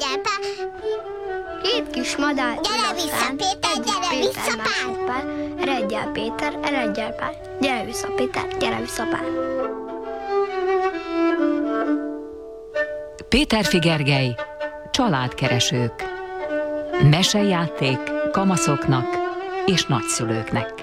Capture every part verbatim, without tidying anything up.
Gyere, Két kis madár. gyere vissza, Péter, gyere vissza, Pál! Pál. Eredj el, Péter, eredj el, Pál. Gyere vissza, Péter, gyere vissza, Pál. Péterfi Gergely, családkeresők. Mesejáték kamaszoknak és nagyszülőknek.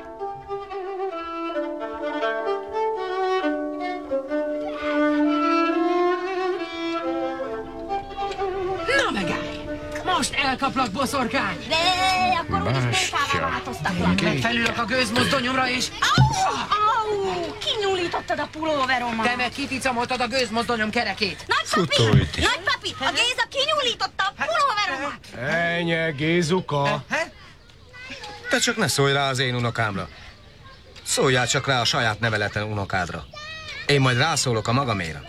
Na megállj! Most elkaplak, boszorkány! De akkor úgyis pénztává változtatlak. Megfelülök a gőzmozdonyomra, és... Au! Kinyúlítottad a pulóveromat. Te meg kiticamoltad a gőzmozdonyom kerekét. Nagypapi! Futóütés. Nagypapi! A Géza kinyúlította a pulóveromat. Ennyi, Gézuka! Te csak ne szólj rá az én unokámra. Szóljál csak rá a saját neveletlen unokádra. Én majd rászólok a magaméra.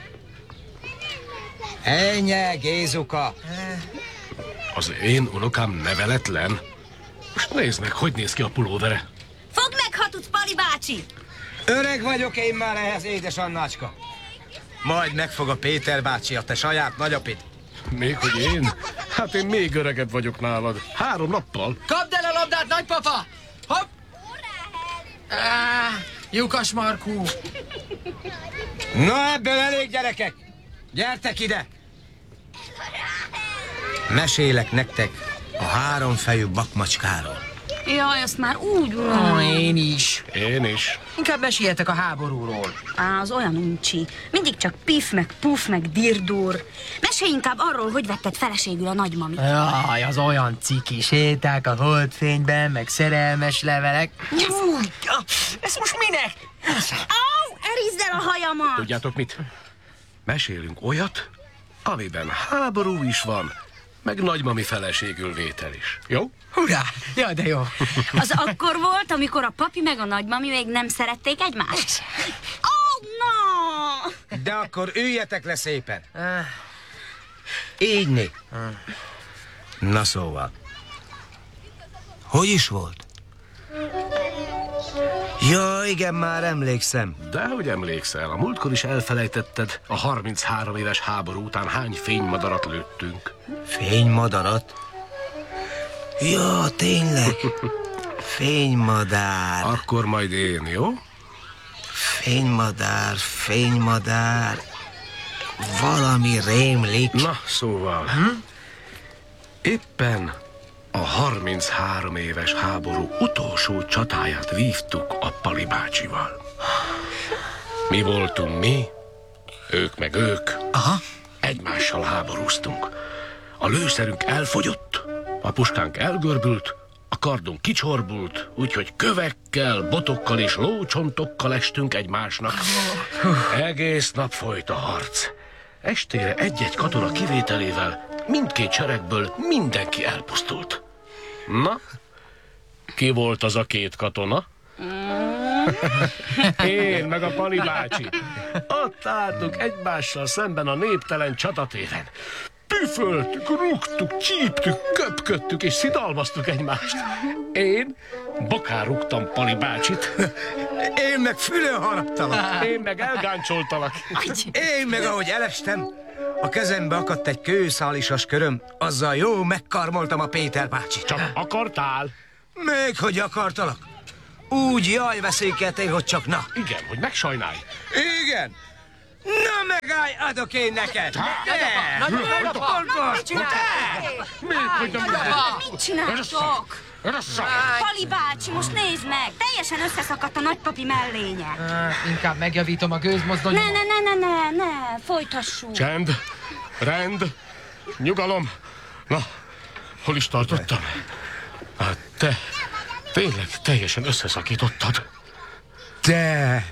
Ennyi, Gézuka! Az én unokám neveletlen? Most nézd meg, hogy néz ki a pulóvere. Fogd meg, ha tudsz, Pali bácsi! Öreg vagyok én már ehhez, édes Annácska. Majd megfog a Péter bácsi, a te saját nagyapit. Még hogy én? Hát én még öregebb vagyok nálad. Három nappal. Kapd el a labdát, nagypapa! Hopp! Ah, lyukas Markú! Na, ebből elég, gyerekek! Gyertek ide! Mesélek nektek a háromfejű bakmacskáról. Jaj, azt már úgy Ó, uram. én is. Én is. Inkább meséljetek a háborúról. Á, az olyan uncsi. Mindig csak pif, meg puf, meg dirdur. Mesélj inkább arról, hogy vetted feleségül a nagymami. Jaj, az olyan ciki séták a holdfényben, meg szerelmes levelek. Fúj, ez most minek? Au, erizd el a hajamat! Tudjátok mit? Mesélünk olyat, amiben háború is van, meg nagymami feleségül vétel is. Jó? Hurrá! Ja, de jó. Az akkor volt, amikor a papi meg a nagymami még nem szerették egymást? Ó, no! De akkor üljetek le szépen. Így né. Na szóval. Hogy is volt? Ja, igen, már emlékszem. Dehogy emlékszel, a múltkor is elfelejtetted, a harminchárom éves háború után hány fénymadarat lőttünk. Fénymadarat? Ja, tényleg. Fénymadár. Akkor majd én, jó? Fénymadár, fénymadár. Valami rémlik. Na, szóval. Hm? Éppen a harminchárom éves háború utolsó csatáját vívtuk a Pali bácsival. Mi voltunk mi, ők meg ők. Aha. Egymással háborúztunk. A lőszerünk elfogyott, a puskánk elgörbült, a kardunk kicsorbult, úgyhogy kövekkel, botokkal és lócsontokkal estünk egymásnak. Egész nap folyt a harc. Estére egy-egy katona kivételével mindkét seregből mindenki elpusztult. Na, ki volt az a két katona? Én meg a Pali bácsi. Ott álltunk egymással szemben a néptelen csatatéren. Püföltük, rúgtuk, csíptük, köpködtük és szidalmaztuk egymást. Én bokán rúgtam Pali bácsit. Én meg fülön haraptalak. Én meg elgáncsoltalak. Én meg, ahogy elestem, a kezembe akadt egy kőszálisas köröm, azzal jó megkarmoltam a Péter bácsit. Csak akartál? Még hogy akartalak. Úgy jaj veszélykeltél, hogy csak na. Igen, hogy megsajnálj. Igen. Na megállj, adok én neked. Nagypapa, mit csináltok? Még hogy nem Mit csináltok? Pali bácsi, most nézd meg! Teljesen összeszakadt a nagypapi mellénye. Inkább megjavítom a gőzmozdonyom. Ne, ne, ne, ne, ne, ne, folytassuk. Csend, rend, nyugalom. Na, hol is tartottam? Hát te tényleg teljesen összeszakítottad. Te,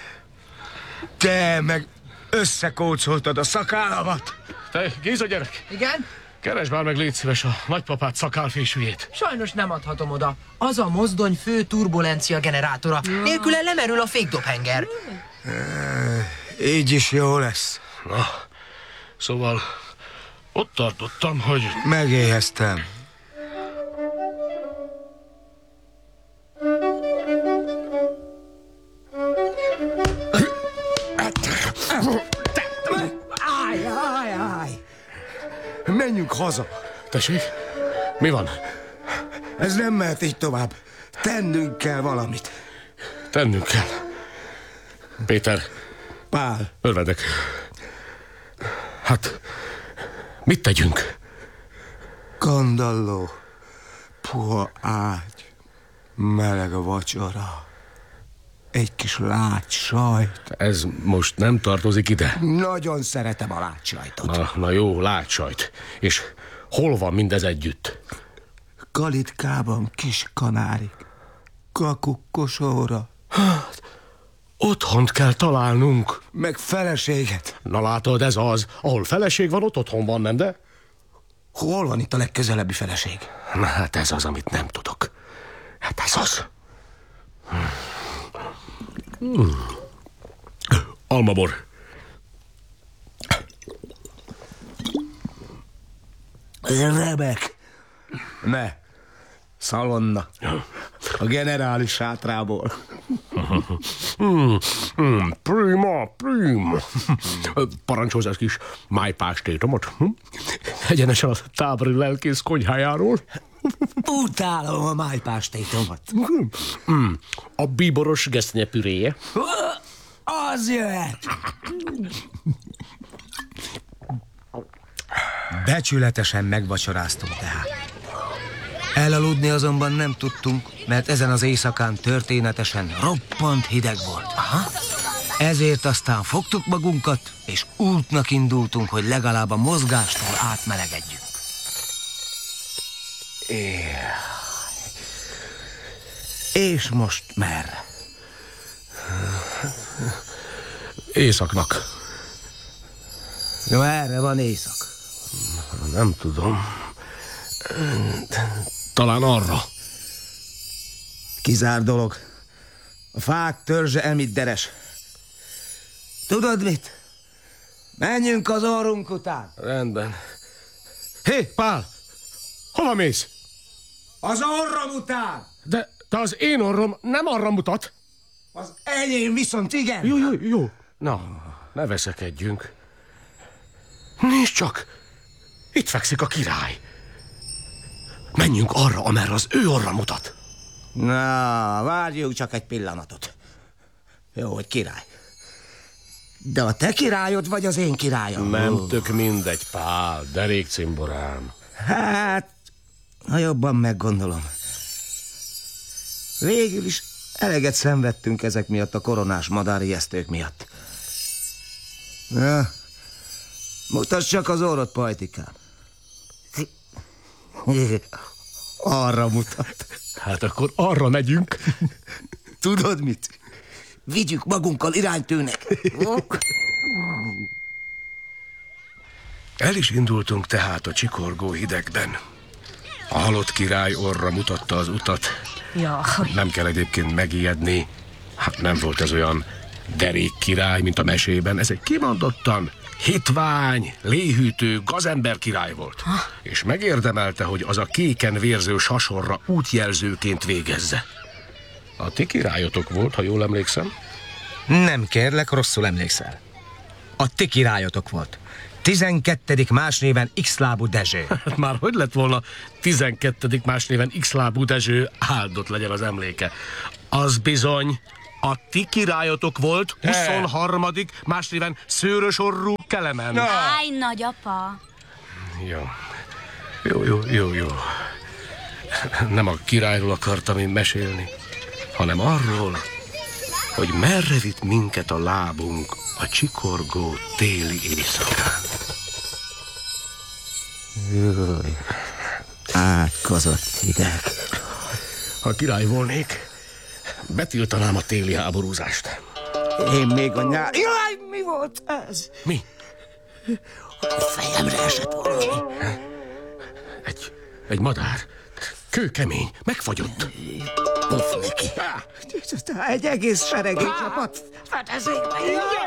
te meg összekócoltad a szakállamat. Te, Géza gyerek, Igen? keresd már meg, légy szíves, a nagypapát szakálfésűjét. Sajnos nem adhatom oda. Az a mozdony fő turbulencia generátora. Nélküle lemerül a fékdobhenger. Így is jó lesz. Na, szóval ott tartottam, hogy... Megéheztem. Állj, állj, állj! Menjünk haza. Tessék? Mi van? Ez nem mehet így tovább. Tennünk kell valamit. Tennünk kell. Péter. Pál. Örvedek. Hát, mit tegyünk? Kandalló, puha ágy, meleg a vacsora, egy kis lágysajt. Ez most nem tartozik ide? Nagyon szeretem a lágysajtot. Na, na jó, lágysajt. És hol van mindez együtt? Kalitkában kis kanárik, kakukkosóra. Hát, otthont kell találnunk. Meg feleséget. Na látod, ez az. Ahol feleség van, ott otthon van, nem de? Hol van itt a legközelebbi feleség? Na hát ez az, amit nem tudok. Hát ez az. Hmm. Almabor. Remek. Ne. Szalonna. A generális sátrából. Hmm, hmm, prima, prima. Parancsolsz egy kis májpástétomot? Hm? Egyenesen a tábori lelkész konyhájáról. Utálom a májpástétomat. Hmm, a bíboros gesztenyepüréje. Az jöhet. Becsületesen megvacsoráztunk tehát. Elaludni azonban nem tudtunk, mert ezen az éjszakán történetesen roppant hideg volt. Aha. Ezért aztán fogtuk magunkat, és útnak indultunk, hogy legalább a mozgástól átmelegedjünk. És most merre? Északnak. Jó, erre van éjszak. Nem tudom. Talán arra. Kizár dolog. A fák törzse emit deres. Tudod mit? Menjünk az orrunk után. Rendben. Hé, Pál! Hova mész? Az orrom után! De, de az én orrom nem arra mutat. Az enyém viszont igen. Jó, jó, jó. Na, ne veszekedjünk. Nézd csak! Itt fekszik a király. Menjünk arra, amerre az ő orra mutat. Na, várjunk csak egy pillanatot. Jó, hogy király. De a te királyod vagy az én királyom? Nem tök mindegy, Pál, derék cimborám. Hát, ha jobban meggondolom. Végül is eleget szenvedtünk ezek miatt a koronás madárijesztők miatt. Na, mutasd csak az orrot, pajtikám. Arra mutat. Hát akkor arra megyünk. Tudod mit? Vigyük magunkkal iránytűnek. El is indultunk tehát a csikorgó hidegben. A halott király orra mutatta az utat. Ja. Nem kell egyébként megijedni. Hát nem volt ez olyan derék király, mint a mesében. Ez egy kimondottan hitvány, léhűtő, gazember király volt. Ha? És megérdemelte, hogy az a kéken vérző sasorra útjelzőként végezze. A ti királyotok volt, ha jól emlékszem? Nem kérlek, rosszul emlékszel. A ti királyotok volt. tizenkettedik más néven X-lábú Dezső. Hát már hogy lett volna tizenkettedik más néven X-lábú Dezső, áldott legyen az emléke. Az bizony a ti királyotok volt huszonharmadik más néven Szőrös orrú Kelemen. No. Áj, nagyapa. Jó. Jó, jó, jó, jó. Nem a királyról akartam én mesélni, hanem arról, hogy merre vitt minket a lábunk a csikorgó téli éjszakán. Jaj, átkozott hideg. Ha király volnék, betiltanám a téli háborúzást. Én még a nyár... Jaj, mi volt ez? Mi? A fejemre esett valami. Egy, egy madár. Kőkemény, megfagyott. Puff neki. Egy egész seregély csapat. Fedezékbe.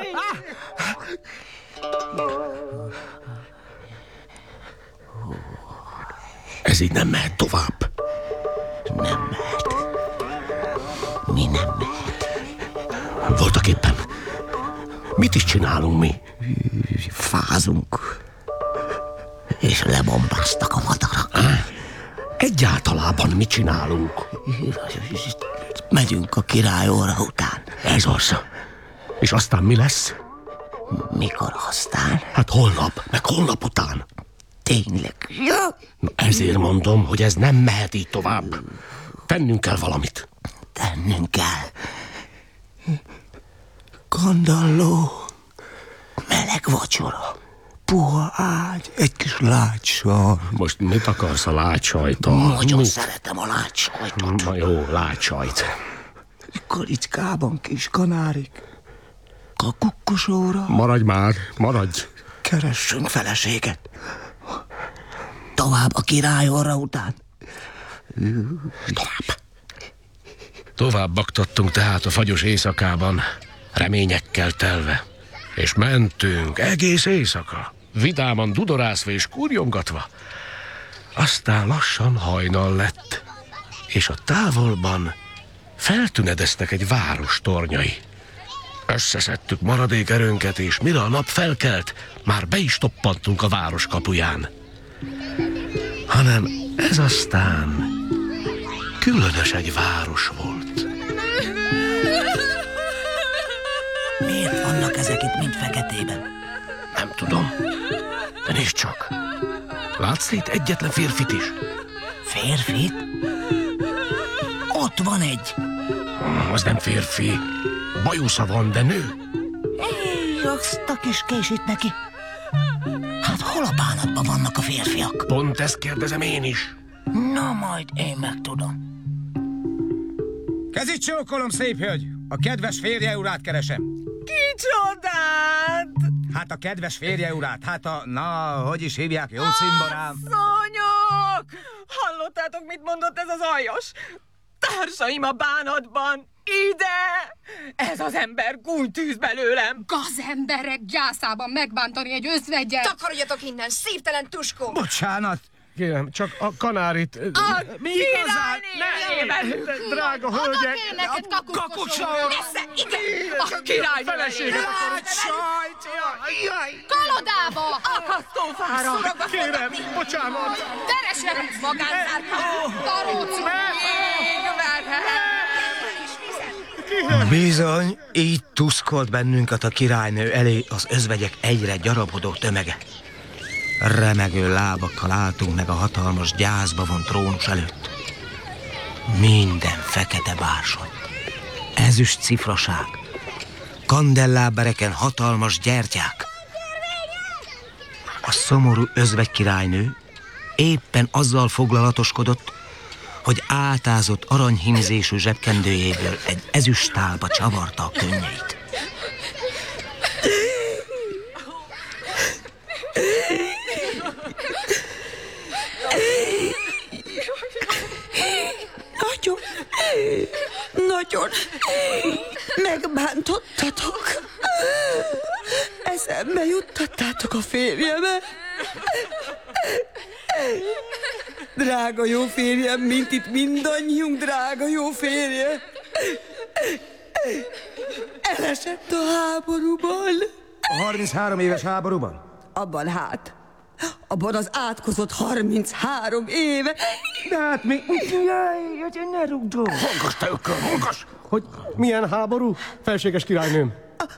Ez így nem mehet tovább. Nem mehet. Mi nem mehet? Voltak éppen. Mit is csinálunk mi? Fázunk. és lebombáztak a madarak. Egyáltalában mit csinálunk? Megyünk a király óra után. Ez az. És aztán mi lesz? Mikor aztán? Hát holnap, meg holnap után. Tényleg. Na ezért mondom, hogy ez nem mehet így tovább. Tennünk kell valamit. Tennünk kell. Kandalló, meleg vacsora, puha ágy, egy kis lágysaj. Most mit akarsz a lágysajttal? Nagyon mit? szeretem a lágysajtot. Na jó, lágysajt. Kalicskában kis kanárik. A kukkosóra. Maradj már, maradj. Keressünk feleséget. Tovább a király orra után. Tovább. Tovább baktattunk tehát a fagyos éjszakában, reményekkel telve. És mentünk egész éjszaka, vidáman dudorászva és kurjongatva. Aztán lassan hajnal lett, és a távolban feltünedeztek egy város tornyai. Összeszedtük maradék erőnket, és mire a nap felkelt, már be is toppantunk a város kapuján. Hanem ez aztán különös egy város volt. Miért vannak ezek itt mind feketében? Nem tudom, de nézd csak. Látsz itt egyetlen férfit is? Férfit? Ott van egy. Az nem férfi. Bajusza van, de nő. Éj, azt a kis késít neki. Hát hol a bánatban vannak a férfiak? Pont ezt kérdezem én is. Na, majd én megtudom. Kezit csókolom, szép hölgy! A kedves férje urát keresem. Kicsodát! Hát a kedves férje urát, hát a, na, hogy is hívják, jó cimborám? Asszonyok! Hallottátok, mit mondott ez az aljas? Társaim a bánatban! Ide! Ez az ember gúnytűz belőlem! Gazemberek gyászában megbántani egy özvegyet! Takarodjatok innen, szívtelen tuskó! Bocsánat! Kérem, csak a kanárit... A Mi igazán? királyné! Drága hölgyek! Neked kakukkosó! Nesze, ide! A királynő! Feleséget akarok! Sajt! Jaj! Kalodába! Akasztófára! Kérem, bocsánat! Teresek magánzárka! Taróci! Bizony, így tuszkolt bennünket a királynő elé az özvegyek egyre gyarapodó tömege. Remegő lábakkal álltunk meg a hatalmas gyászba von trónus előtt. Minden fekete bársony, ezüst cifraság, kandellábereken hatalmas gyertyák. A szomorú özvegy királynő éppen azzal foglalatoskodott, hogy átázott aranyhímzésű zsebkendőjéből egy ezüsttálba csavarta a könnyeit. Nagyon, nagyon megbántottatok. Eszembe juttattátok a férjemet. Drága jó férjem, mint itt mindannyiunk drága jó férje. Elesett a háborúban. A harminchárom éves háborúban? Abban hát, abban az átkozott harminchárom éve. De hát mi... Jaj, hogy ne rúgdom. Hallgass te ökör, hallgass! Hogy milyen háború, felséges királynőm?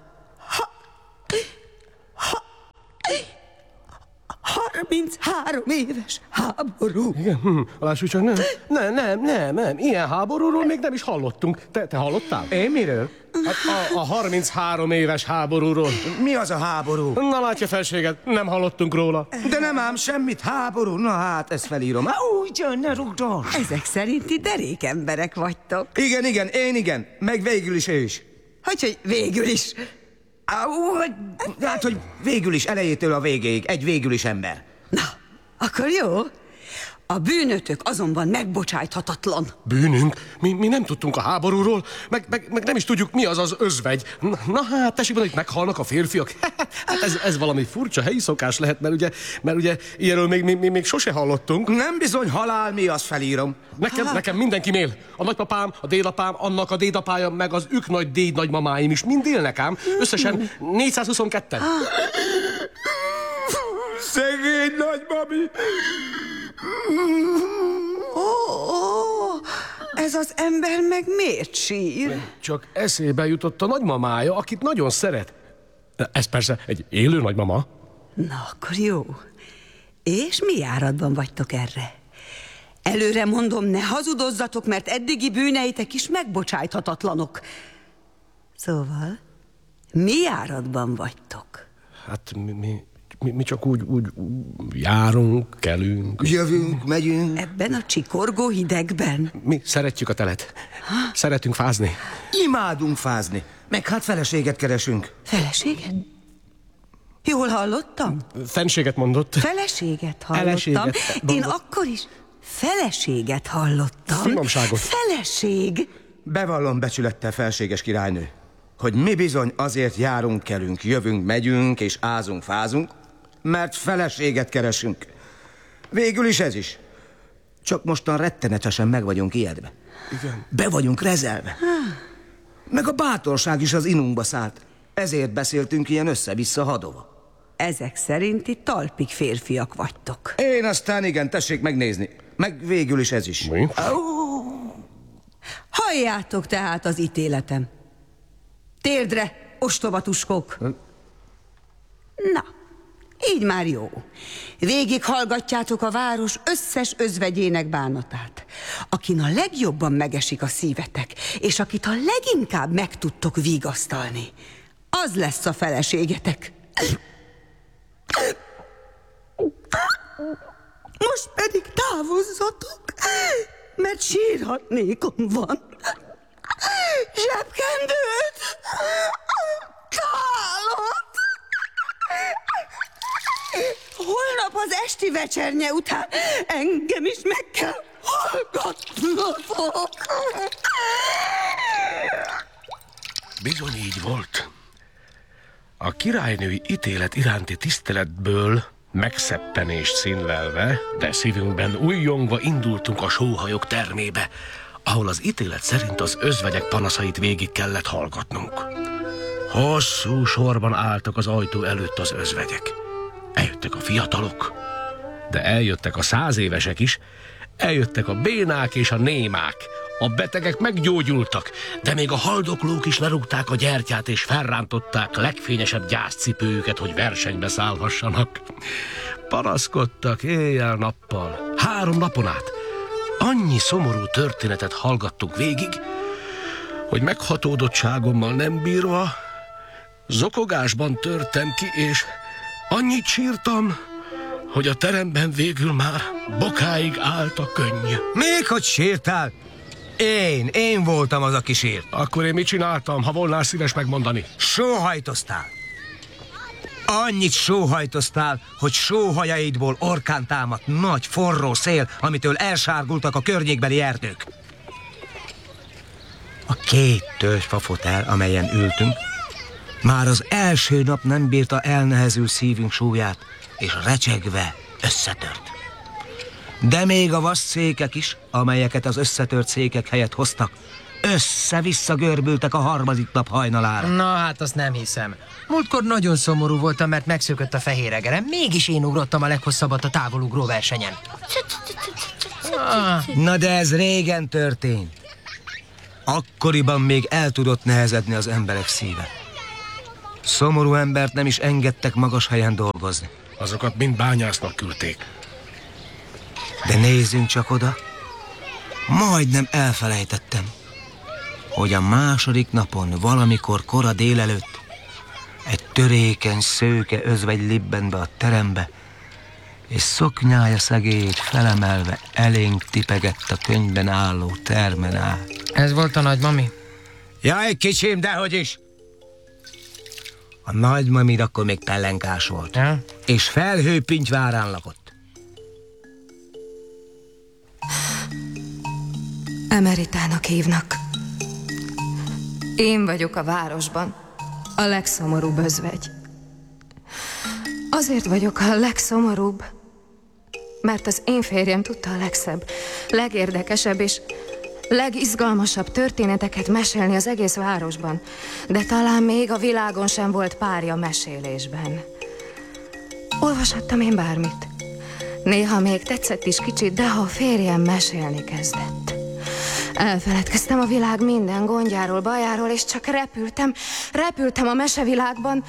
harminchárom éves háború. Igen, hm, lássuk csak, nem, nem, nem, nem, nem, ilyen háborúról még nem is hallottunk. Te, te hallottál? Én miről? Hát a, a harminchárom éves háborúról. Mi az a háború? Na látja, felséget, nem hallottunk róla. De nem ám semmit, háború. Na hát, ezt felírom. Á, ugyan, ne rúgdom. Ezek szerinti derék emberek vagytok. Igen, igen, én igen. Meg végül is ő is. Hogyhogy végül is. Á, hogy, hát, hogy végül is, elejétől a végéig. Egy végül is ember. Na, akkor jó. A bűnötök azonban megbocsájthatatlan. Bűnünk? Mi, mi nem tudtunk a háborúról, meg, meg, meg nem is tudjuk, mi az az özvegy. Na, na hát, tessék, van, hogy meghalnak a férfiak. Hát ez, ez valami furcsa helyi szokás lehet, mert ugye, mert ugye ilyenről még, még, még, még sose hallottunk. Nem bizony halál, mi azt felírom. Nekem, nekem mindenki él. A nagypapám, a dédapám, annak a dédapája, meg az ők nagy déd nagymamáim is mind élnek ám. Összesen négyszázhuszonketten. Szegény nagymami! Ó, ó, ez az ember meg miért sír? Csak eszébe jutott a nagymamája, akit nagyon szeret. Ez persze egy élő nagymama. Na, akkor jó. És mi járatban vagytok erre? Előre mondom, ne hazudozzatok, mert eddigi bűneitek is megbocsájthatatlanok. Szóval, mi járatban vagytok? Hát mi, mi, mi, mi csak úgy, úgy járunk, kelünk. Jövünk, megyünk. Ebben a csikorgó hidegben? Mi szeretjük a telet. Ha? Szeretünk fázni. Imádunk fázni. Meg hát feleséget keresünk. Feleséget? Jól hallottam? Fenséget mondott. Feleséget hallottam. Eleséget Én akkor is feleséget hallottam. Finomságot. Feleség. Bevallom becsülettel, felséges királynő, hogy mi bizony azért járunk, kelünk, jövünk, megyünk és ázunk, fázunk, mert feleséget keresünk. Végül is ez is. Csak mostan rettenetesen meg vagyunk ijedve. Igen. Be vagyunk rezelve. Meg a bátorság is az inunkba szállt. Ezért beszéltünk ilyen össze-vissza hadova. Ezek szerinti talpig férfiak vagytok. Én aztán igen, tessék megnézni. Meg végül is ez is. Mi? Oh. Halljátok tehát az ítéletem. Térdre, ostobatuskok! Na, így már jó. Végig hallgatjátok a város összes özvegyének bánatát. Akin a legjobban megesik a szívetek, és akit a leginkább meg tudtok vigasztalni, az lesz a feleségetek. Most pedig távozzatok, mert sírhatnékom van. Zsebkendőt, tálot. Holnap az esti vecsernye után engem is meg kell hallgatnotok. Bizony így volt. A királynői ítélet iránti tiszteletből megszeppenést színlelve, de szívünkben újjongva indultunk a sóhajok termébe, ahol az ítélet szerint az özvegyek panaszait végig kellett hallgatnunk. Hosszú sorban álltak az ajtó előtt az özvegyek. Eljöttek a fiatalok, de eljöttek a száz évesek is, eljöttek a bénák és a némák. A betegek meggyógyultak, de még a haldoklók is lerúgták a gyertyát és felrántották legfényesebb gyászcipőjüket, hogy versenybe szállhassanak. Paraszkodtak éjjel-nappal, három napon át. Annyi szomorú történetet hallgattuk végig, hogy meghatódottságommal nem bírva, zokogásban törtem ki, és annyit sírtam, hogy a teremben végül már bokáig állt a könny. Még hogy sírtál? Én, én voltam az, aki sírt. Akkor én mit csináltam, ha volnál szíves megmondani? Sóhajtoztál. Annyit sóhajtoztál, hogy sóhajaidból orkán támadt nagy forró szél, amitől elsárgultak a környékbeli erdők. A két törzsfafotel, amelyen ültünk, már az első nap nem bírta elnehezül szívünk súlyát, és recsegve összetört. De még a vasszékek is, amelyeket az összetört székek helyett hoztak, össze-vissza görbültek a harmadik nap hajnalára. Na hát azt nem hiszem. Múltkor nagyon szomorú voltam, mert megszökött a fehér egerem, mégis én ugrottam a leghosszabbat a távolugró versenyen. Ah. Na de ez régen történt. Akkoriban még el tudott nehezedni az emberek szíve. Szomorú embert nem is engedtek magas helyen dolgozni. Azokat mind bányásznak küldték. De nézzünk csak oda. Majdnem elfelejtettem, hogy a második napon valamikor kora délelőtt egy törékeny szőke özvegy libben be a terembe, és szoknyája szegélyét felemelve elénk tipegett a könyvben álló termen át. Ez volt a nagymami? Jaj, kicsim, dehogy is! A nagymamid akkor még pellenkás volt, ja? És felhőpintyvárán lakott. Emeritának hívnak. Én vagyok a városban a legszomorúbb özvegy. Azért vagyok a legszomorúbb, mert az én férjem tudta a legszebb, legérdekesebb és legizgalmasabb történeteket mesélni az egész városban, de talán még a világon sem volt párja mesélésben. Olvashattam én bármit. Néha még tetszett is kicsit, de ha a férjem mesélni kezdett. Elfeledkeztem a világ minden gondjáról, bajáról, és csak repültem, repültem a mesevilágban.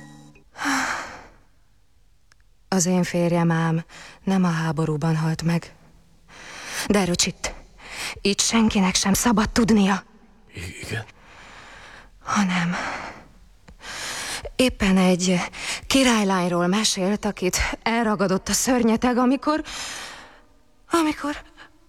Az én férjem ám nem a háborúban halt meg. De Rocsit, itt senkinek sem szabad tudnia. Igen. Hanem éppen egy királylányról mesélt, akit elragadott a szörnyeteg, amikor... amikor...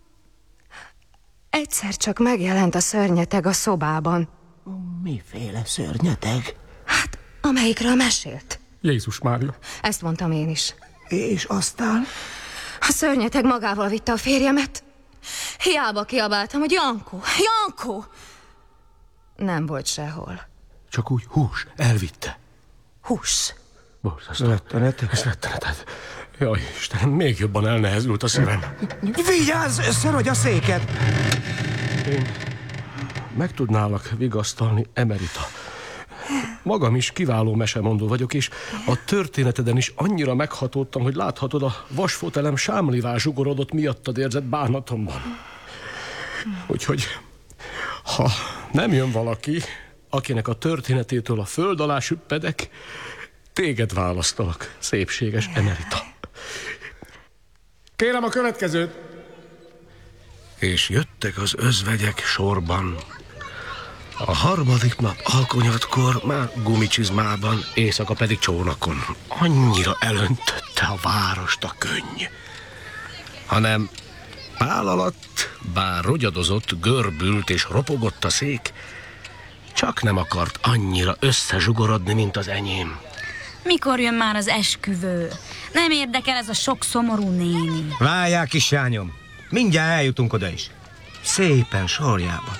egyszer csak megjelent a szörnyeteg a szobában. Miféle szörnyeteg? Hát, amelyikről mesélt. Jézus Mária. Ezt mondtam én is. És aztán? A szörnyeteg magával vitte a férjemet. Hiába kiabáltam, hogy Jankó, Jankó! Nem volt sehol. Csak úgy hús, elvitte. Hús. Borzasztó. Rettenetes. Ez rettenetes. Jaj, Istenem, még jobban elnehezült a szívem. Vigyázz, szarodj a széked! Én meg tudnálak vigasztalni, Emerita. Magam is kiváló mesemondó vagyok, és a történeteden is annyira meghatódtam, hogy láthatod, a vasfotelem sámlivá zsugorodott miattad érzett bánatomban. Úgyhogy, ha nem jön valaki, akinek a történetétől a föld alá süppedek, téged választalak, szépséges Emerita. Kérem a következőt! És jöttek az özvegyek sorban. A harmadik nap alkonyatkor már gumicsizmában, éjszaka pedig csónakon. Annyira elöntötte a várost a könny. Hanem pál alatt, bár rogyadozott, görbült és ropogott a szék, csak nem akart annyira összezsugorodni, mint az enyém. Mikor jön már az esküvő? Nem érdekel ez a sok szomorú néni. Várjál, kislányom, mindjárt eljutunk oda is. Szépen sorjában.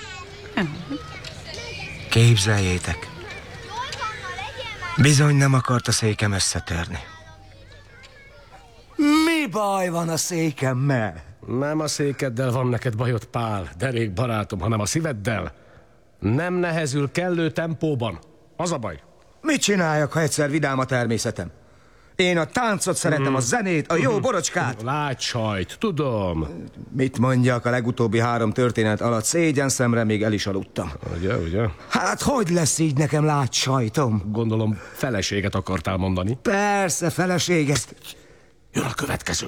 Képzeljétek, bizony nem akart a székem összetörni. Mi baj van a székemmel? Nem a székeddel van neked bajod, Pál, derék barátom, hanem a szíveddel. Nem nehezül kellő tempóban. Az a baj. Mit csináljak, ha egyszer vidám a természetem? Én a táncot szeretem, a zenét, a jó borocskát. Lágy sajt, tudom. Mit mondjak, a legutóbbi három történet alatt szégyen szemre még el is aludtam. Ugye, ugye? Hát hogy lesz így nekem lágy sajtom? Gondolom feleséget akartál mondani. Persze, feleséget. Jön a következő.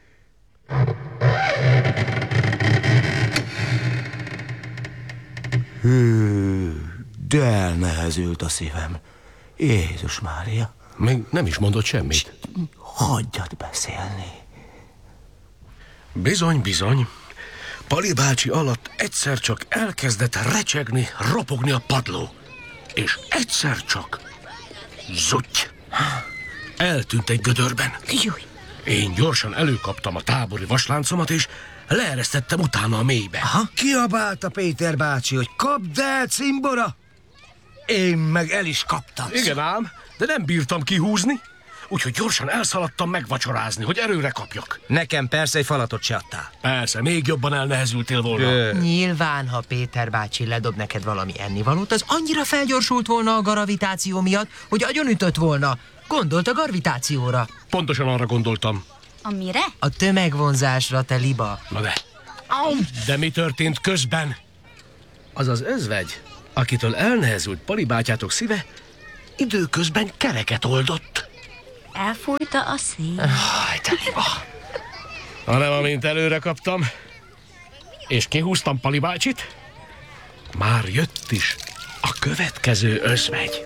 Hű, de elnehezült a szívem. Jézus Mária. Még nem is mondott semmit. Hagyjad beszélni. Bizony, bizony. Pali bácsi alatt egyszer csak elkezdett recsegni, ropogni a padló. És egyszer csak zutty. Eltűnt egy gödörben. Júj. Én gyorsan előkaptam a tábori vasláncomat, és leeresztettem utána a mélybe. Aha. Kiabálta Péter bácsi, hogy kapd el, cimbora! Én meg el is kaptam. Igen ám, de nem bírtam kihúzni, úgyhogy gyorsan elszaladtam megvacsorázni, hogy erőre kapjak. Nekem persze egy falatot se adtál. Persze, még jobban elnehezültél volna. Ö... Nyilván, ha Péter bácsi ledob neked valami ennivalót, az annyira felgyorsult volna a gravitáció miatt, hogy agyonütött volna. Gondolt a gravitációra. Pontosan arra gondoltam. Amire? A tömegvonzásra, te liba. Na de. De mi történt közben? Az az özvegy, akitől elnehezült Pali bátyátok szíve, időközben kereket oldott. Elfújta a szél. Haj, te liba. Hanem amint előre kaptam, és kihúztam Pali bácsit, már jött is a következő özvegy.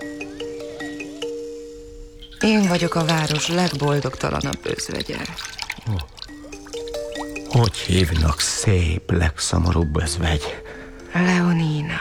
Én vagyok a város legboldogtalanabb özvegye. Hogy hívnak szép, legszomorúbb özvegy? Leonina.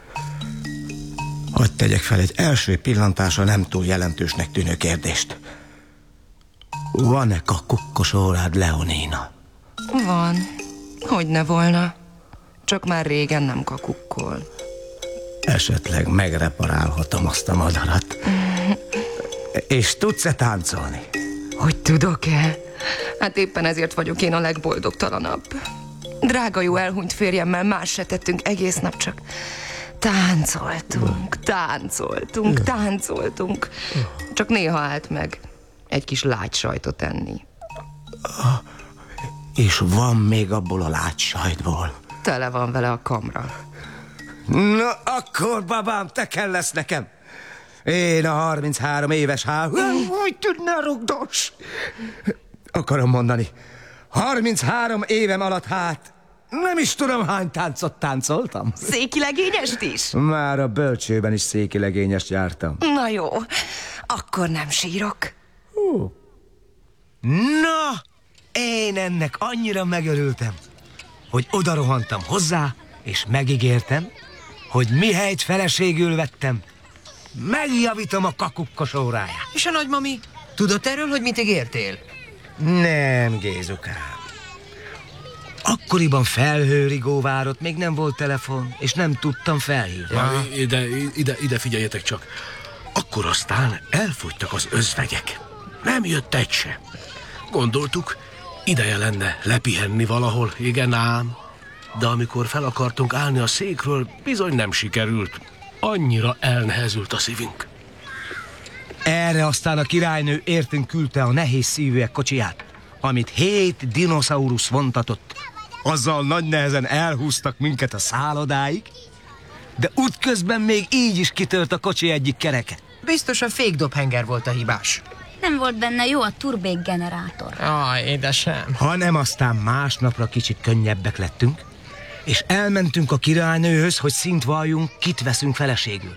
Hadd tegyek fel egy első pillantásra nem túl jelentősnek tűnő kérdést. Van-e kakukkos órád, Leonina? Van. Hogyne volna. Csak már régen nem kakukkol. Esetleg megreparálhatom azt a madarat. És tudsz-e táncolni? Hogy tudok-e? Hát éppen ezért vagyok én a legboldogtalanabb. Drága jó elhunyt férjemmel más se tettünk egész nap, csak táncoltunk, táncoltunk, táncoltunk. Csak néha állt meg. egy kis lágysajtot enni. És van még abból a lágysajtból. Tele van vele a kamra. Na, akkor, babám, te kell lesz nekem. Én a harminchárom éves há... Úgy tudná, rugdos. Akarom mondani, harminchárom évem alatt hát nem is tudom, hány táncot táncoltam. Székilegényest is? Már a bölcsőben is székilegényest jártam. Na jó, akkor nem sírok. Hú. Na, én ennek annyira megörültem, hogy odarohantam hozzá, és megígértem, hogy mihelyt feleségül vettem, megjavítom a kakukkos óráját. És a nagymami? Tudott erről, hogy mit ígértél? Nem, Gézukám. Akkoriban felhőrigó várott, még nem volt telefon, és nem tudtam felhívni. Ja, ide, ide, ide figyeljetek csak. Akkor aztán elfogytak az özvegyek. Nem jött egy se. Gondoltuk, ideje lenne lepihenni valahol, igen ám. De amikor fel akartunk állni a székről, bizony nem sikerült. Annyira elnehezült a szívünk. Erre aztán a királynő értünk küldte a nehéz szívűek kocsiját, amit hét dinoszaurusz vontatott. Azzal nagy nehezen elhúztak minket a szállodáig, de útközben még így is kitört a kocsi egyik kereke. Biztos a fékdobhenger volt a hibás. Nem volt benne jó a turbékgenerátor. Aj, édesem. Hanem aztán másnapra kicsit könnyebbek lettünk, és elmentünk a királynőhöz, hogy szint valljunk, kit veszünk feleségül.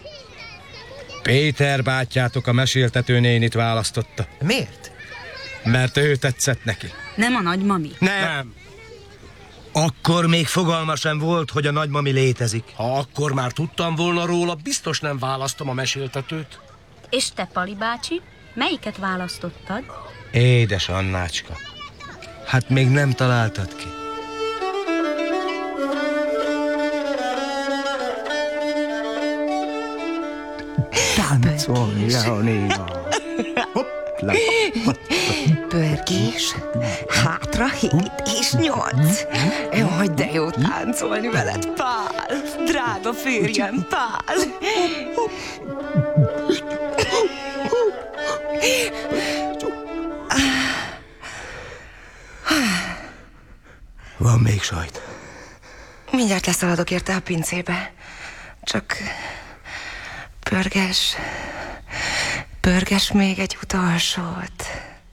Péter bátyjátok a meséltető nénit választotta. Miért? Mert ő tetszett neki. Nem a nagymami? Nem. Nem. Akkor még fogalma sem volt, hogy a nagymami létezik. Ha akkor már tudtam volna róla, biztos nem választom a meséltetőt. És te, Pali bácsi, melyiket választottad? Édes Annácska, hát még nem találtad ki. Táncolj, Leonína! Pörgés, hátra hét és nyolc. Jaj, de jó táncolni veled, Pál! Drága férjem, Pál! Van még sajt. Mindjárt leszaladok érte a pincébe. Csak pörges, pörges még egy utolsót.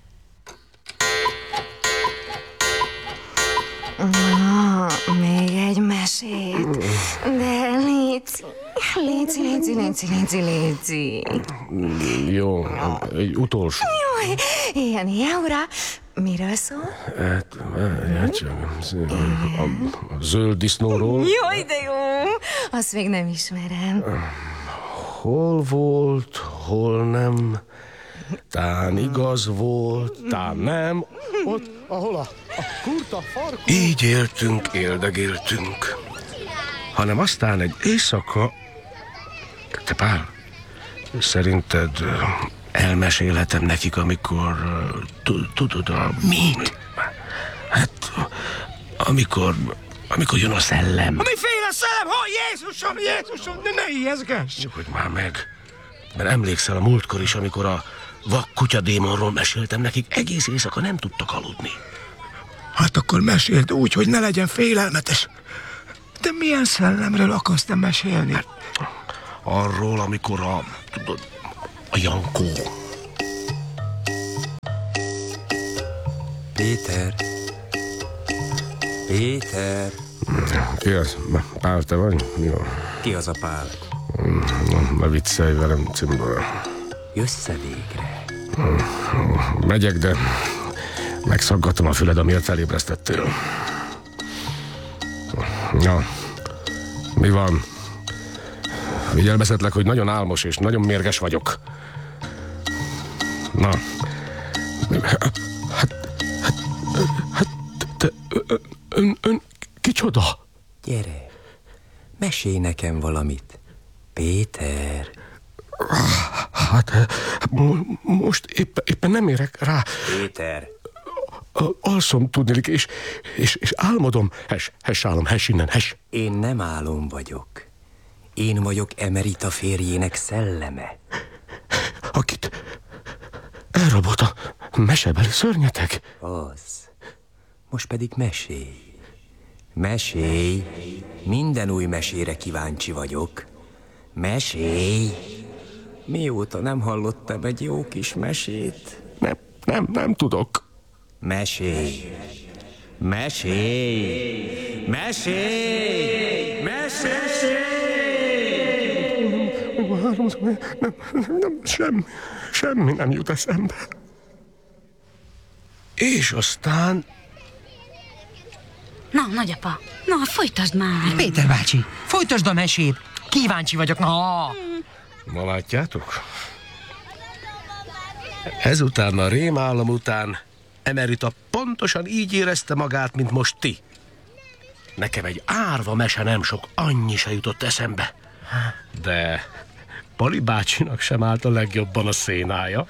Na, még egy mesét. De léci, léci, léci, léci, léci, léci. Jó, egy utolsó. Jaj, ilyen jaura. Miről szól? Hát, hát csak a, a zöld disznóról. Jaj, de jó! Azt még nem ismerem. Hol volt, hol nem, tán igaz volt, tán nem. Ott, ahol a, a kurta farkú. Így éltünk, éldegéltünk. Hanem aztán egy éjszaka... Te Pál, szerinted elmesélhetem nekik, amikor... Tudod, a... Mit? Hát, amikor... Amikor jön a szellem. Miféle szellem? Hogy Jézusom, Jézusom, de ne ijeszgess! Nyugodj már meg. Mert emlékszel a múltkor is, amikor a vak kutyadémonról meséltem nekik, egész éjszaka nem tudtak aludni. Hát akkor meséld úgy, hogy ne legyen félelmetes. De milyen szellemről akarsz te mesélni? Hát, arról, amikor a... Tudod, a Jankó. Péter. Péter. Ki az? Pál, te vagy? Jó. Ki az a Pál? Ne viccelj velem, Cimbora. Jössz-e végre? Megyek, de megszaggatom a füled, amiért felébresztettél. Na, mi van? Figyelmeztetlek, hogy nagyon álmos és nagyon mérges vagyok. Na, hát, hát, hát te, ön, ön kicsoda? Gyere, mesélj nekem valamit, Péter. Hát, most éppen, éppen nem érek rá. Péter. Alszom tudnélik, és, és, és álmodom. Hes, hes álom, hes innen, hes. Én nem álom vagyok. Én vagyok Emerita férjének szelleme. Akit elrabolt a mesebeli szörnyeteg? Az. Most pedig mesélj. Mesélj. Minden új mesére kíváncsi vagyok. Mesélj. Mióta nem hallottam egy jó kis mesét? Nem, nem, nem tudok. Mesélj. Mesélj. Mesélj. Mesélj. Nem, nem, nem, semmi, semmi nem jut eszembe. És aztán... Na, nagyapa, na, folytasd már. Péter bácsi, folytasd a mesét. Kíváncsi vagyok, na. Ma látjátok? Ezután a rémálom után Emerita pontosan így érezte magát, mint most ti. Nekem egy árva mese nem sok, annyi se jutott eszembe. De Pali bácsinak sem állt a legjobban a szénája.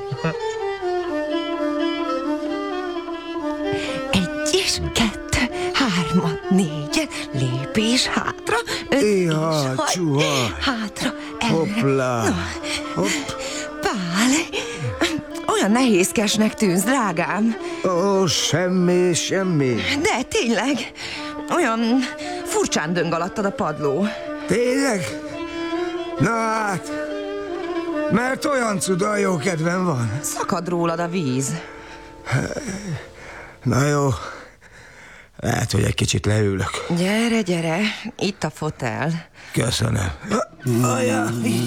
Egy és kettő, hármat, négyet, lépés hátra, öt Éha, és hat, csuha. hátra, előre. Hoppla. Na, Hopp. Pál, olyan nehézkesnek tűnsz, drágám. Ó, semmi, semmi. De tényleg, olyan furcsán döng alattad a padló. Tényleg? Na hát, mert olyan cuda jó kedvem van. Szakad rólad a víz. Na jó, lehet, hogy egy kicsit leülök. Gyere, gyere, itt a fotel. Köszönöm. Ajaj,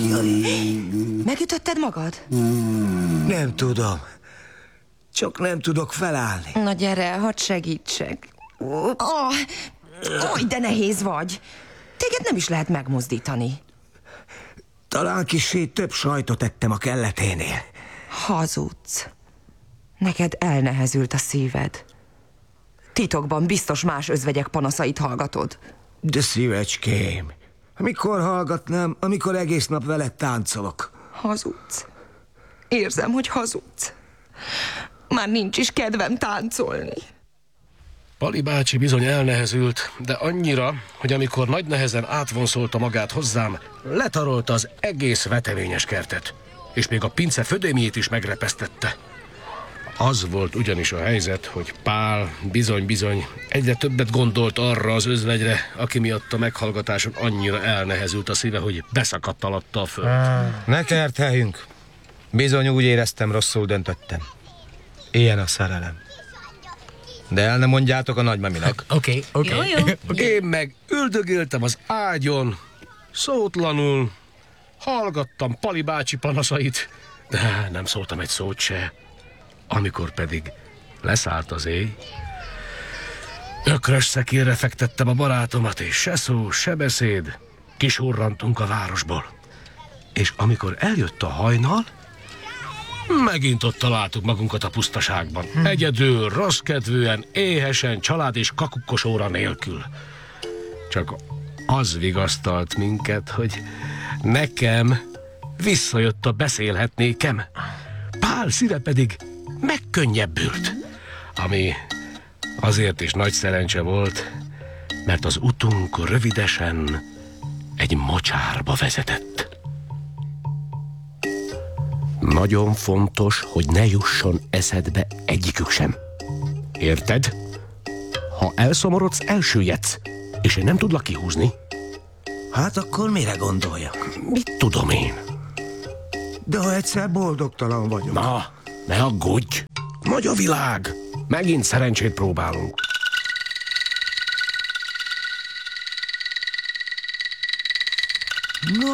Megütötted magad? nem tudom. Csak nem tudok felállni. Na gyere, hadd segítsek. Oh, oly, de nehéz vagy. Téged nem is lehet megmozdítani. Talán kissé több sajtot ettem a kelleténél. Hazudsz. Neked elnehezült a szíved. Titokban biztos más özvegyek panaszait hallgatod. De szívecském, mikor hallgatnám, amikor egész nap veled táncolok? Hazudsz. Érzem, hogy hazudsz. Már nincs is kedvem táncolni. Pali bácsi bizony elnehezült, de annyira, hogy amikor nagy nehezen átvonszolta magát hozzám, letarolta az egész veteményes kertet, és még a pince födémjét is megrepesztette. Az volt ugyanis a helyzet, hogy Pál bizony-bizony egyre többet gondolt arra az özvegyre, aki miatt a meghallgatáson annyira elnehezült a szíve, hogy beszakadt alatta a föld. Ne kerteljünk. Bizony úgy éreztem, rosszul döntöttem. Ilyen a szerelem. De el nem mondjátok a nagymaminak. Oké, oké. Én meg üldögéltem az ágyon, szótlanul, hallgattam Pali bácsi panaszait, de nem szóltam egy szót se. Amikor pedig leszállt az éj, ökrös szekérre fektettem a barátomat, és se szó, se beszéd, kisurrantunk a városból. És amikor eljött a hajnal, megint ott találtuk magunkat a pusztaságban. Hm. Egyedül, rosszkedvűen, éhesen, család és kakukkos óra nélkül. Csak az vigasztalt minket, hogy nekem visszajött a beszélhetnékem. Pál szíve pedig megkönnyebbült, ami azért is nagy szerencse volt, mert az utunk rövidesen egy mocsárba vezetett. Nagyon fontos, hogy ne jusson eszedbe egyikük sem. Érted? Ha elszomorodsz, elsüllyedsz, és én nem tudlak kihúzni. Hát akkor mire gondoljak? Mit tudom én? De ha egyszer boldogtalan vagyok. Na, ne aggódj! Nagy a világ! Megint szerencsét próbálunk. No,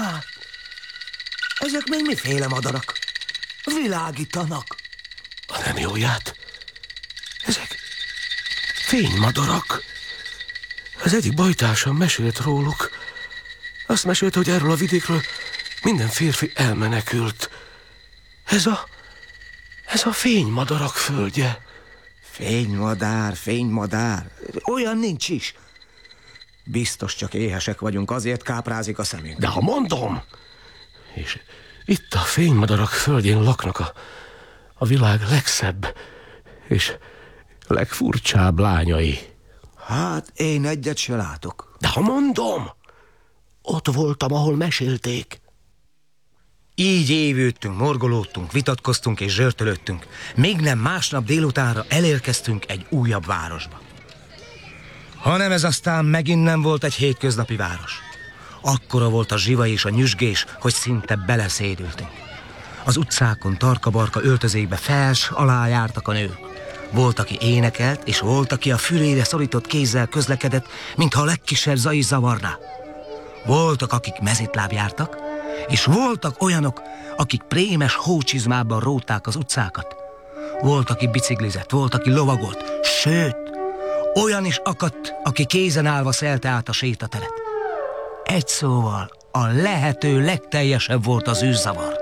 ezek még miféle madarak? Világítanak. A nem jóját? Ezek fénymadarak. Az egyik bajtársam mesélt róluk. Azt mesélt, hogy erről a vidékről minden férfi elmenekült. Ez a... ez a fénymadarak földje. Fénymadár, fénymadár. Olyan nincs is. Biztos csak éhesek vagyunk, azért káprázik a szemünk. De ha mondom... És itt a fénymadarak földjén laknak a, a világ legszebb és legfurcsább lányai. Hát én egyet se látok. De ha mondom, ott voltam, ahol mesélték. Így évődtünk, morgolódtunk, vitatkoztunk és zsörtölöttünk. Még nem másnap délutánra elérkeztünk egy újabb városba. Hanem ez aztán megint nem volt egy hétköznapi város. Akkora volt a zsiva és a nyüzsgés, hogy szinte beleszédültünk. Az utcákon tarka-barka öltözékbe fels alá jártak a nők. Volt, aki énekelt, és volt, aki a fülére szorított kézzel közlekedett, mintha a legkisebb zaj is zavarná. Voltak, akik mezitláb jártak, és voltak olyanok, akik prémes hócsizmában rótták az utcákat. Volt, aki biciklizett, volt, aki lovagolt, sőt, olyan is akadt, aki kézen állva szelte át a sétateret. Egy szóval, a lehető legteljesebb volt az űrzavar.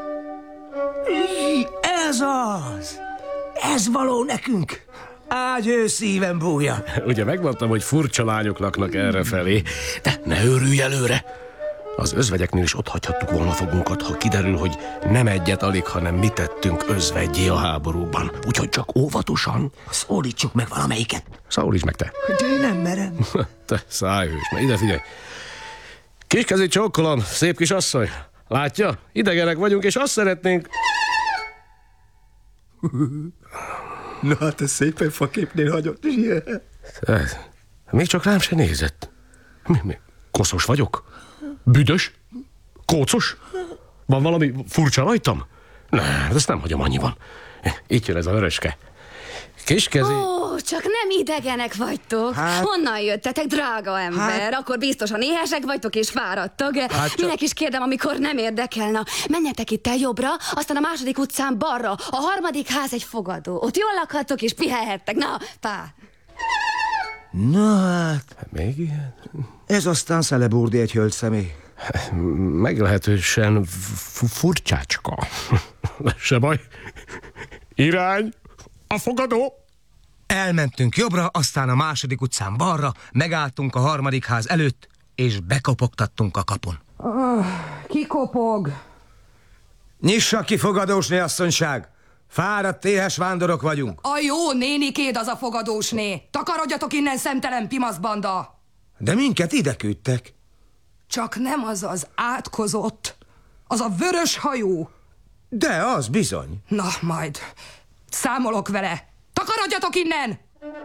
Ez az! Ez való nekünk! Ágy ő szívem bújja! Ugye megmondtam, hogy furcsa lányok laknak errefelé, de ne őrülj előre! Az özvegyeknél is ott hagyhattuk volna fogunkat, ha kiderül, hogy nem egyet alig, hanem mi tettünk özvegyé a háborúban. Úgyhogy csak óvatosan. Szólítsuk meg valamelyiket. Szólíts meg te. De én nem merem. Te szájhős, na ide figyelj. Kiskezi csókolom, szép kis asszony. Látja? Idegenek vagyunk, és azt szeretnénk... Na hát ez szépen faképnél hagyott. Még csak rám se nézett. Mi, mi? Koszos vagyok? Büdös? Kócos? Van valami furcsa rajtam? Nem, ezt nem hagyom annyiban. Itt jön ez a vöröske. Kiskezi... Ó, csak nem idegenek vagytok. Hát... Honnan jöttetek, drága ember? Hát... Akkor biztosan éhesek vagytok és fáradtak. Hát csak... Minek is kérdem, amikor nem érdekelne. Menjetek itt el jobbra, aztán a második utcán balra. A harmadik ház egy fogadó. Ott jól lakhattok és pihelhettek. Na, pá! Na hát... Még ilyen? Ez aztán Szeleburdi egy hölgy személy. Meglehetősen furcsácska. Se baj. Irány a fogadó. Elmentünk jobbra, aztán a második utcán balra, megálltunk a harmadik ház előtt, és bekopogtattunk a kapun. Oh, ki kopog? Nyissa ki, fogadósné asszonyság! Fáradt, éhes vándorok vagyunk. A jó nénikéd az a fogadósné. Takarodjatok innen, szemtelen pimaszbanda! De minket ide küldtek. Csak nem az az átkozott, az a vörös hajú. De az bizony. Na, majd számolok vele. Takarodjatok innen!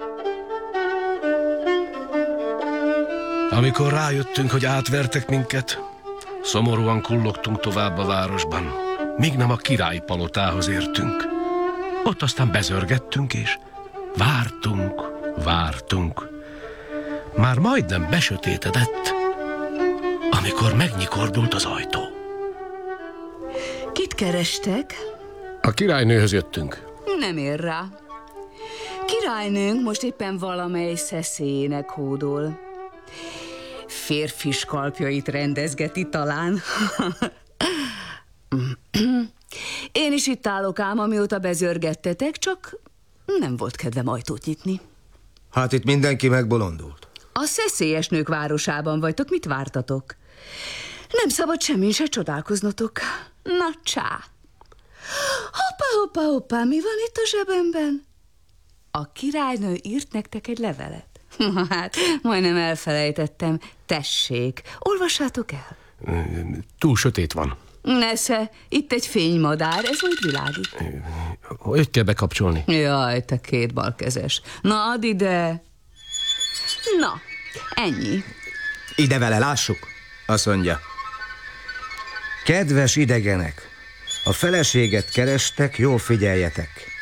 Amikor rájöttünk, hogy átvertek minket, szomorúan kullogtunk tovább a városban, míg nem a királypalotához értünk. Ott aztán bezörgettünk, és vártunk, vártunk. Már majdnem besötétedett, amikor megnyikordult az ajtó. Kit kerestek? A királynőhöz jöttünk. Nem ér rá. Királynőnk most éppen valamely szeszélyének hódol. Férfi skalpjait rendezgeti talán. Én is itt állok ám, amióta bezörgettetek, csak nem volt kedvem ajtót nyitni. Hát itt mindenki megbolondult. A szeszélyes nők városában vagytok, mit vártatok? Nem szabad semmi se csodálkoznotok. Na csá! Hoppá, hoppá, hoppá, mi van itt a zsebemben? A királynő írt nektek egy levelet. Hát, majdnem elfelejtettem. Tessék, olvassátok el. Túl sötét van. Nesze, itt egy fénymadár, ez majd világít. Hogy kell bekapcsolni? Jaj, te két balkezes. Na, add ide. Na, ennyi. Ide vele, lássuk, azt mondja. Kedves idegenek, a feleséget kerestek, jól figyeljetek.